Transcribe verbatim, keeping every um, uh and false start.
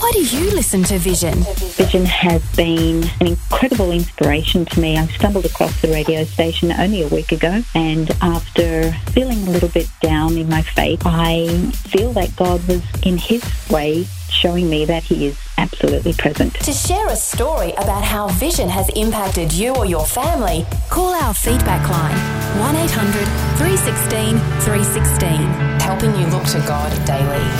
Why do you listen to Vision? Vision has been an incredible inspiration to me. I stumbled across the radio station only a week ago, and after feeling a little bit down in my faith, I feel that God was, in His way, showing me that He is absolutely present. To share a story about how Vision has impacted you or your family, call our feedback line, one eight hundred three one six three one six, helping you look to God daily.